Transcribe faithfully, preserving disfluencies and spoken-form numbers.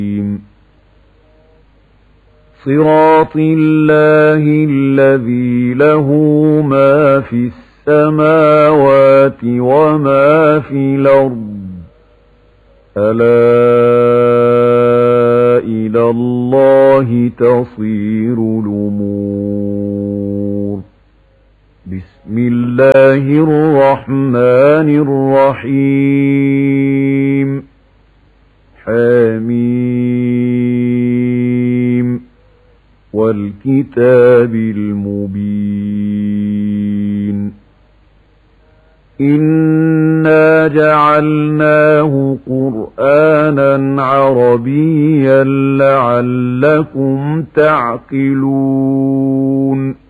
صراط الله الذي له ما في السماوات وما في الأرض ألا إلى الله تصير الأمور. بسم الله الرحمن الرحيم. حميم والكتاب المبين. إنا جعلناه قرآنا عربيا لعلكم تعقلون.